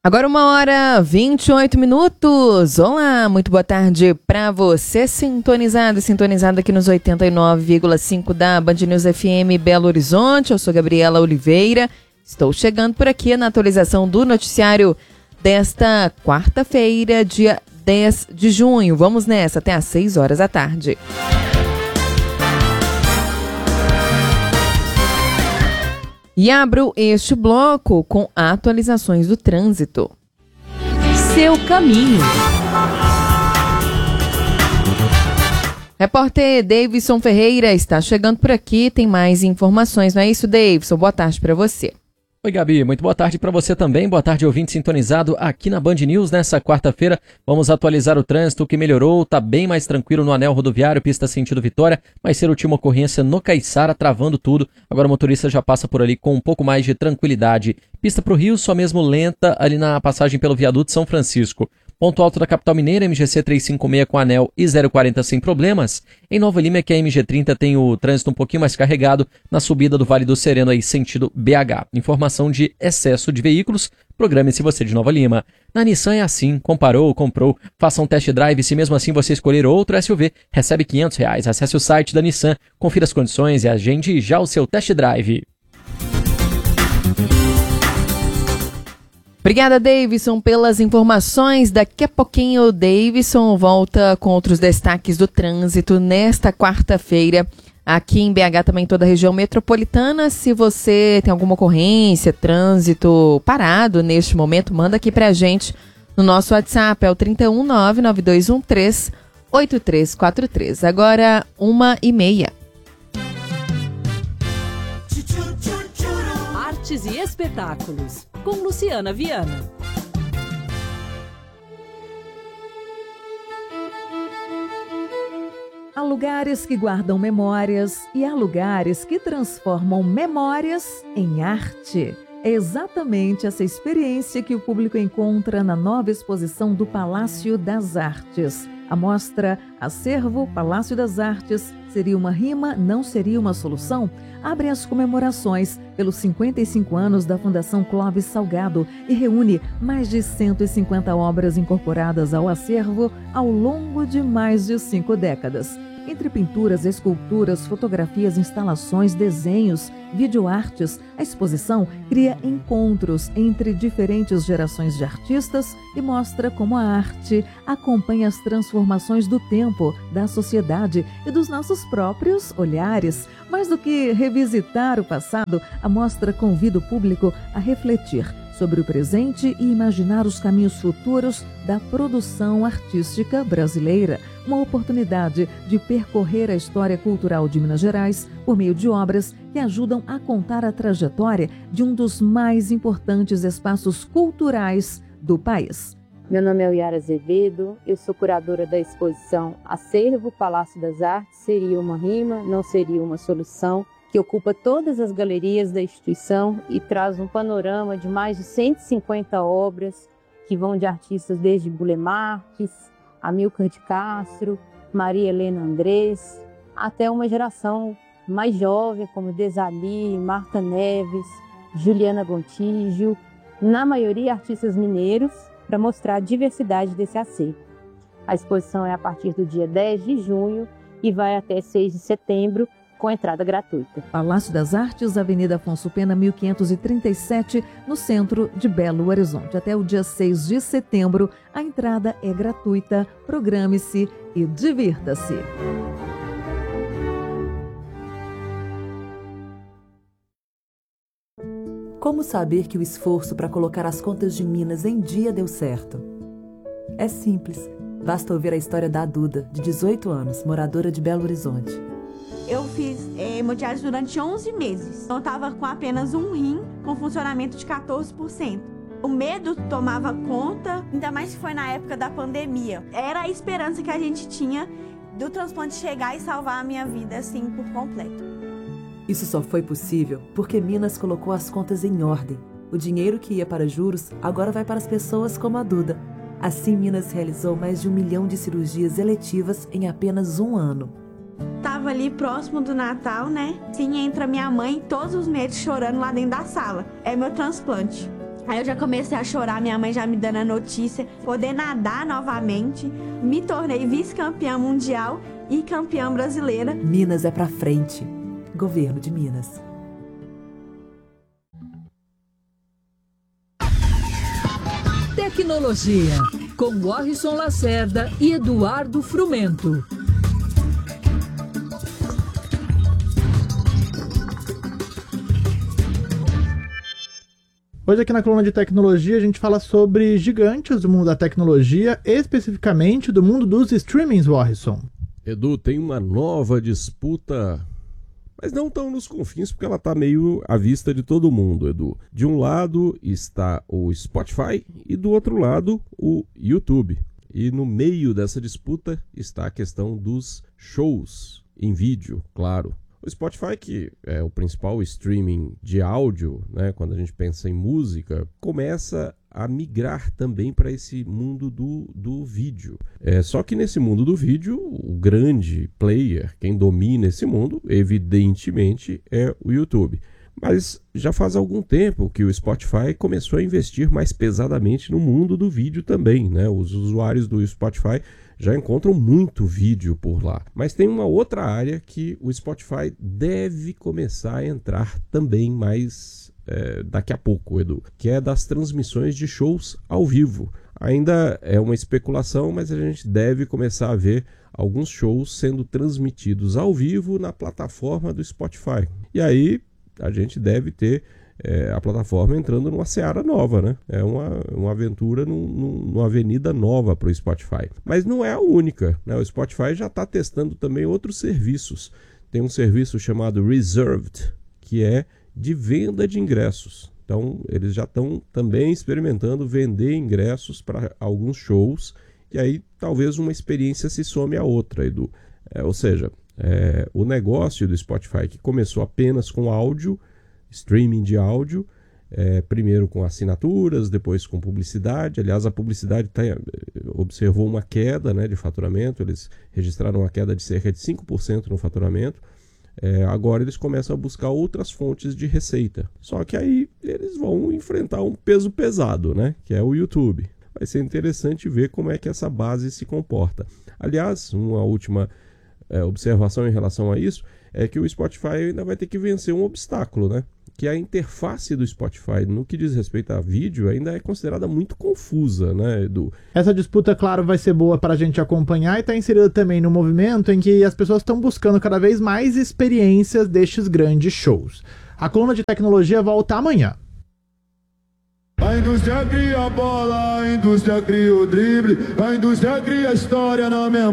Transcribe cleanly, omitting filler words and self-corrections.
Agora 1h28. Olá, muito boa tarde para você sintonizado aqui nos 89,5 da Band News FM Belo Horizonte. Eu sou Gabriela Oliveira, estou chegando por aqui na atualização do noticiário desta quarta-feira, dia 10 de junho. Vamos nessa até às 6 horas da tarde. E abro este bloco com atualizações do trânsito. Seu caminho. Repórter Davidson Ferreira está chegando por aqui, tem mais informações, não é isso, Davidson? Boa tarde para você. Oi, Gabi, muito boa tarde para você também. Boa tarde, ouvinte sintonizado aqui na Band News. Nessa quarta-feira, vamos atualizar o trânsito que melhorou, tá bem mais tranquilo no anel rodoviário, pista sentido Vitória. Mais cedo tinha uma ocorrência no Caiçara, travando tudo. Agora o motorista já passa por ali com um pouco mais de tranquilidade. Pista para o Rio, só mesmo lenta ali na passagem pelo viaduto São Francisco. Ponto alto da capital mineira, MGC 356 com anel e 040 sem problemas. Em Nova Lima é que a MG30 tem o trânsito um pouquinho mais carregado na subida do Vale do Sereno aí sentido BH. Informação de excesso de veículos, programe-se você de Nova Lima. Na Nissan é assim, comparou, comprou, faça um test drive, se mesmo assim você escolher outro SUV, recebe R$500. Acesse o site da Nissan, confira as condições e agende já o seu test drive. Obrigada, Davidson, pelas informações. Daqui a pouquinho o Davidson volta com outros destaques do trânsito nesta quarta-feira. Aqui em BH, também toda a região metropolitana. Se você tem alguma ocorrência, trânsito parado neste momento, manda aqui pra gente no nosso WhatsApp, é o 31992138343. Agora, 1h30. Artes e espetáculos, com Luciana Viana. Há lugares que guardam memórias e há lugares que transformam memórias em arte. É exatamente essa experiência que o público encontra na nova exposição do Palácio das Artes. A mostra Acervo Palácio das Artes, seria uma rima, não seria uma solução? Abre as comemorações pelos 55 anos da Fundação Clóvis Salgado e reúne mais de 150 obras incorporadas ao acervo ao longo de mais de 5 décadas. Entre pinturas, esculturas, fotografias, instalações, desenhos, videoartes, a exposição cria encontros entre diferentes gerações de artistas e mostra como a arte acompanha as transformações do tempo, da sociedade e dos nossos próprios olhares. Mais do que revisitar o passado, a mostra convida o público a refletir sobre o presente e imaginar os caminhos futuros da produção artística brasileira. Uma oportunidade de percorrer a história cultural de Minas Gerais por meio de obras que ajudam a contar a trajetória de um dos mais importantes espaços culturais do país. Meu nome é Yara Azevedo, eu sou curadora da exposição Acervo Palácio das Artes, seria uma rima, não seria uma solução, que ocupa todas as galerias da instituição e traz um panorama de mais de 150 obras que vão de artistas desde Burle Marx, Amílcar de Castro, Maria Helena Andrés, até uma geração mais jovem como Desailly, Marta Neves, Juliana Gontijo, na maioria artistas mineiros, para mostrar a diversidade desse acervo. A exposição é a partir do dia 10 de junho e vai até 6 de setembro, com entrada gratuita. Palácio das Artes, Avenida Afonso Pena, 1537, no centro de Belo Horizonte. Até o dia 6 de setembro, a entrada é gratuita. Programe-se e divirta-se. Como saber que o esforço para colocar as contas de Minas em dia deu certo? É simples. Basta ouvir a história da Duda, de 18 anos, moradora de Belo Horizonte. Eu fiz hemodiálise durante 11 meses. Eu estava com apenas um rim com funcionamento de 14%. O medo tomava conta, ainda mais que foi na época da pandemia. Era a esperança que a gente tinha do transplante chegar e salvar a minha vida assim por completo. Isso só foi possível porque Minas colocou as contas em ordem. O dinheiro que ia para juros agora vai para as pessoas como a Duda. Assim, Minas realizou mais de 1 milhão de cirurgias eletivas em apenas um ano. Tava ali próximo do Natal, né? Sim, entra minha mãe todos os meses chorando lá dentro da sala. É meu transplante. Aí eu já comecei a chorar, minha mãe já me dando a notícia, poder nadar novamente, me tornei vice-campeã mundial e campeã brasileira. Minas é pra frente. Governo de Minas. Tecnologia, com Warrison Lacerda e Eduardo Frumento. Hoje aqui na coluna de tecnologia a gente fala sobre gigantes do mundo da tecnologia, especificamente do mundo dos streamings, Warrison. Edu, tem uma nova disputa, mas não tão nos confins, porque ela está meio à vista de todo mundo, Edu. De um lado está o Spotify e do outro lado o YouTube. E no meio dessa disputa está a questão dos shows em vídeo, claro. O Spotify, que é o principal streaming de áudio, né, quando a gente pensa em música, começa a migrar também para esse mundo do vídeo. Só que nesse mundo do vídeo, o grande player, quem domina esse mundo, evidentemente, é o YouTube. Mas já faz algum tempo que o Spotify começou a investir mais pesadamente no mundo do vídeo também, né? Os usuários do Spotify já encontram muito vídeo por lá. Mas tem uma outra área que o Spotify deve começar a entrar também mais daqui a pouco, Edu, que é das transmissões de shows ao vivo. Ainda é uma especulação, mas a gente deve começar a ver alguns shows sendo transmitidos ao vivo na plataforma do Spotify. E aí a gente deve ter a plataforma entrando numa seara nova, né? É uma aventura numa avenida nova para o Spotify. Mas não é a única, né? O Spotify já está testando também outros serviços. Tem um serviço chamado Reserved, que é de venda de ingressos. Então, eles já estão também experimentando vender ingressos para alguns shows. E aí, talvez uma experiência se some à outra, Edu. Ou seja, o negócio do Spotify, que começou apenas com áudio, streaming de áudio, primeiro com assinaturas, depois com publicidade. Aliás, a publicidade observou uma queda, né, de faturamento. Eles registraram uma queda de cerca de 5% no faturamento. Agora eles começam a buscar outras fontes de receita. Só que aí eles vão enfrentar um peso pesado, né, que é o YouTube. Vai ser interessante ver como é que essa base se comporta. Aliás, uma última observação em relação a isso é que o Spotify ainda vai ter que vencer um obstáculo, né? Que a interface do Spotify, no que diz respeito a vídeo, ainda é considerada muito confusa, né, Edu? Essa disputa, claro, vai ser boa para a gente acompanhar e está inserida também no movimento em que as pessoas estão buscando cada vez mais experiências destes grandes shows. A coluna de tecnologia volta amanhã. A indústria cria a bola, a indústria cria o drible, a indústria cria a história na memória.